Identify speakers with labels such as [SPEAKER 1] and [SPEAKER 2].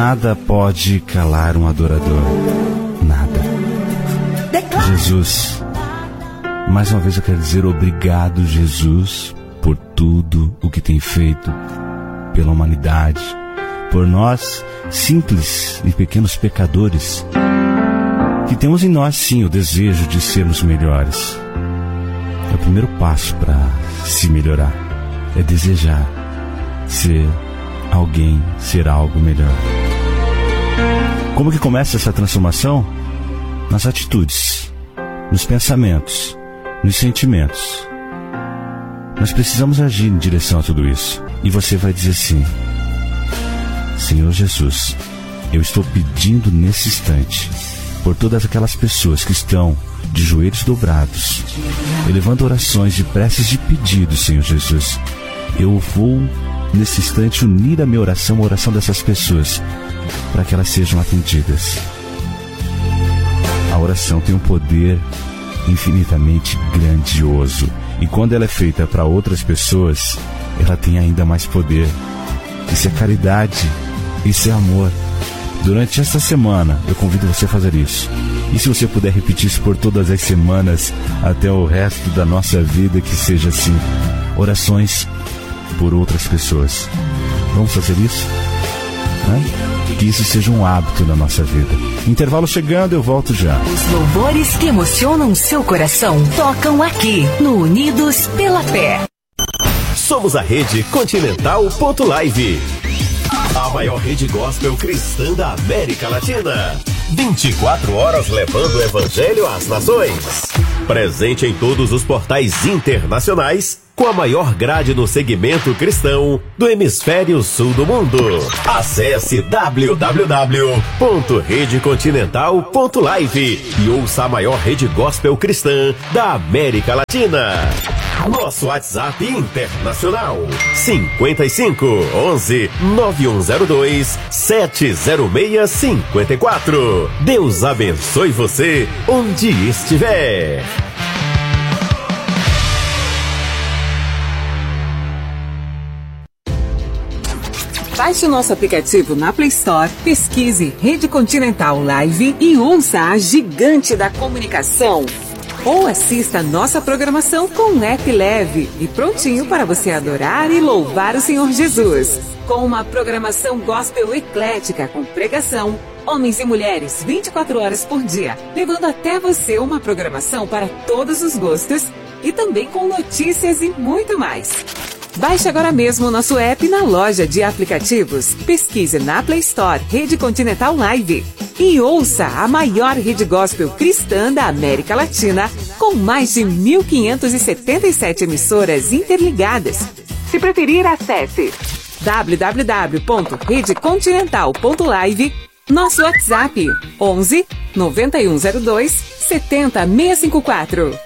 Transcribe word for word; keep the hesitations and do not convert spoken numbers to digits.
[SPEAKER 1] nada pode calar um adorador. Nada. Jesus, mais uma vez eu quero dizer obrigado, Jesus, por tudo o que tem feito pela humanidade, por nós, simples e pequenos pecadores, que temos em nós, sim, o desejo de sermos melhores. É o primeiro passo para se melhorar, é desejar ser alguém, ser algo melhor. Como que começa essa transformação? Nas atitudes, nos pensamentos, nos sentimentos. Nós precisamos agir em direção a tudo isso. E você vai dizer assim: Senhor Jesus, eu estou pedindo nesse instante por todas aquelas pessoas que estão de joelhos dobrados, elevando orações de preces de pedido, Senhor Jesus. Eu vou nesse instante unir a minha oração, a oração dessas pessoas, para que elas sejam atendidas. A oração tem um poder infinitamente grandioso, e quando ela é feita para outras pessoas, ela tem ainda mais poder. Isso é caridade, isso é amor. Durante esta semana, eu convido você a fazer isso. E se você puder repetir isso por todas as semanas, até o resto da nossa vida, que seja assim. Orações por outras pessoas. Vamos fazer isso? Hã? Que isso seja um hábito na nossa vida. Intervalo chegando, eu volto já.
[SPEAKER 2] Os louvores que emocionam seu coração tocam aqui no Unidos pela Fé.
[SPEAKER 3] Somos a Rede Continental ponto live, a maior rede gospel cristã da América Latina. vinte e quatro horas levando o evangelho às nações. Presente em todos os portais internacionais, com a maior grade no segmento cristão do hemisfério sul do mundo. Acesse w w w ponto rede continental ponto live e ouça a maior rede gospel cristã da América Latina. Nosso WhatsApp internacional: cinquenta e cinco, onze, nove um zero dois, sete zero seis cinco quatro. Deus abençoe você onde estiver.
[SPEAKER 4] Baixe o nosso aplicativo na Play Store, pesquise Rede Continental Live e ouça a gigante da comunicação. Ou assista a nossa programação com um app leve e prontinho para você adorar e louvar o Senhor Jesus. Com uma programação gospel eclética com pregação, homens e mulheres vinte e quatro horas por dia, levando até você uma programação para todos os gostos e também com notícias e muito mais. Baixe agora mesmo o nosso app na loja de aplicativos. Pesquise na Play Store Rede Continental Live e ouça a maior rede gospel cristã da América Latina, com mais de mil quinhentas e setenta e sete emissoras interligadas. Se preferir, acesse w w w ponto rede continental ponto live, nosso WhatsApp onze, nove um zero dois, sete zero seis cinco quatro.